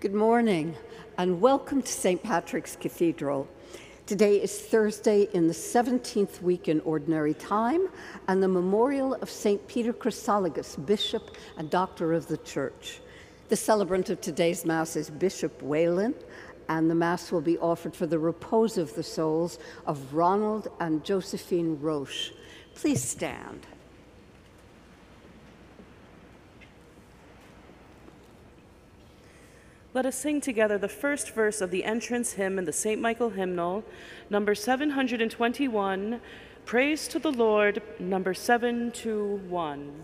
Good morning and welcome to St. Patrick's Cathedral. Today is Thursday in the 17th week in Ordinary Time and the memorial of St. Peter Chrysologus, Bishop and Doctor of the Church. The celebrant of today's Mass is Bishop Whalen, and the Mass will be offered for the repose of the souls of Ronald and Josephine Roche. Please stand. Let us sing together the first verse of the entrance hymn in the St. Michael hymnal, number 721, Praise to the Lord, number 721.